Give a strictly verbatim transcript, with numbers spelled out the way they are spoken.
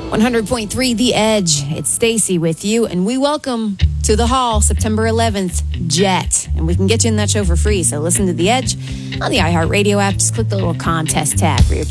one hundred point three The Edge. It's Stacy with you, and we welcome to the hall September eleventh, Jet. And we can get you in that show for free, so listen to The Edge on the iHeartRadio app. Just click the little contest tab for your